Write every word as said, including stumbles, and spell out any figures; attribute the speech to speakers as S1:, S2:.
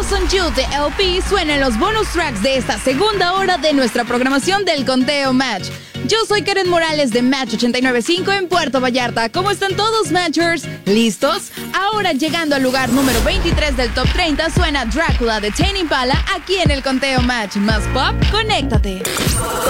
S1: Focus on You de L P suena en los bonus tracks de esta segunda hora de nuestra programación del Conteo Match. Yo soy Karen Morales de Match ochenta y nueve punto cinco en Puerto Vallarta. ¿Cómo están todos, Matchers? ¿Listos? Ahora llegando al lugar número veintitrés del Top treinta suena Drácula de Tame Impala aquí en el Conteo Match. Más pop, conéctate.